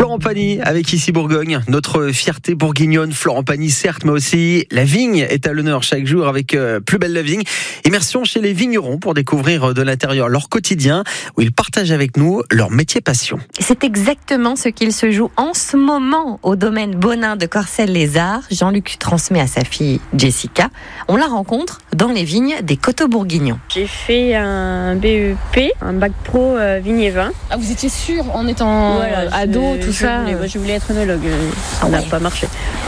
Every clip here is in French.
Florent Pagny avec Ici Bourgogne, notre fierté bourguignonne. Florent Pagny certes, mais aussi la vigne est à l'honneur chaque jour avec Plus belle la vigne. Immersion chez les vignerons pour découvrir de l'intérieur leur quotidien, où ils partagent avec nous leur métier passion. C'est exactement ce qu'il se joue en ce moment au domaine Bonin de Corcelles-les-Arts. Jean-Luc transmet à sa fille Jessica. On la rencontre dans les vignes des Coteaux bourguignons. J'ai fait un BEP, un bac pro vigne et vin. Ah, vous étiez sûre en étant ado, tout ça Je voulais être œnologue, ça n'a pas marché.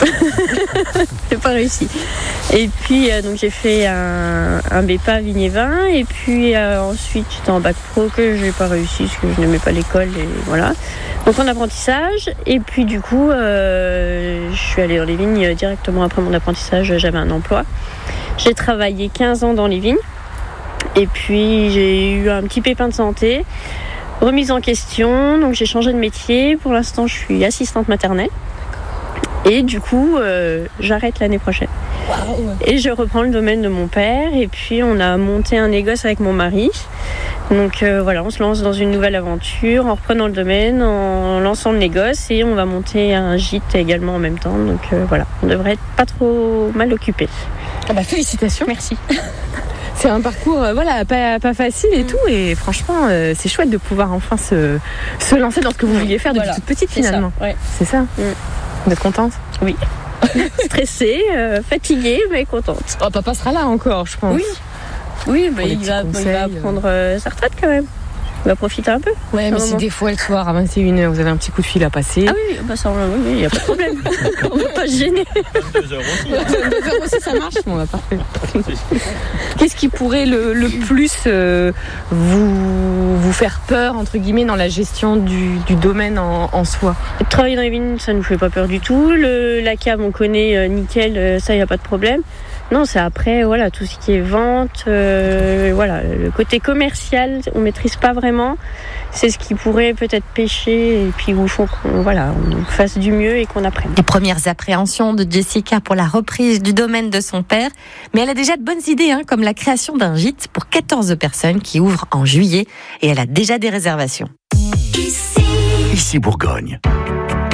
J'ai pas réussi. Et puis donc j'ai fait un BEPA vigne et vin, et puis ensuite j'étais en bac pro que j'ai pas réussi parce que je n'aimais pas l'école et voilà. Donc en apprentissage, et puis du coup je suis allée dans les vignes directement après mon apprentissage. J'avais un emploi. J'ai travaillé 15 ans dans les vignes, et puis j'ai eu un petit pépin de santé. Remise en question, donc j'ai changé de métier. Pour l'instant, je suis assistante maternelle. Et du coup, j'arrête l'année prochaine. Wow. Et je reprends le domaine de mon père. Et puis, on a monté un négoce avec mon mari. Donc voilà, on se lance dans une nouvelle aventure en reprenant le domaine, en lançant le négoce. Et on va monter un gîte également en même temps. Donc voilà, on devrait être pas trop mal occupés. Ah bah félicitations. Merci. C'est un parcours pas facile et tout, et franchement c'est chouette de pouvoir enfin se lancer dans ce que vous vouliez faire depuis toute petite finalement. Ça, ouais. C'est ça. Vous êtes contente? Oui. Stressée, fatiguée, mais contente. Oh, papa sera là encore, je pense. Oui, bah, il va prendre sa retraite quand même. Il va profiter un peu. Ouais, mais si des fois le soir à 21h vous avez un petit coup de fil à passer. Ah oui, bah ça, oui, il n'y a pas de problème. On ne va pas se gêner. 22h aussi. 22h aussi, ça marche. Bon, bah, parfait. Qu'est-ce qui pourrait le plus vous faire peur, entre guillemets, dans la gestion du domaine en soi? Travailler dans les vignes, ça ne nous fait pas peur du tout. La cave, on connaît nickel, ça, il n'y a pas de problème. Non, c'est après, voilà, tout ce qui est vente, voilà, le côté commercial, on maîtrise pas vraiment. C'est ce qui pourrait peut-être pêcher, et puis où il faut qu'on fasse du mieux et qu'on apprenne. Les premières appréhensions de Jessica pour la reprise du domaine de son père, mais elle a déjà de bonnes idées, comme la création d'un gîte pour 14 personnes qui ouvre en juillet, et elle a déjà des réservations. Ici Bourgogne.